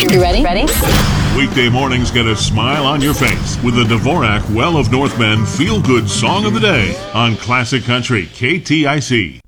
You ready? Weekday mornings get a smile on your face with the Dvorak Well of North Bend Feel Good Song of the Day on Classic Country KTIC.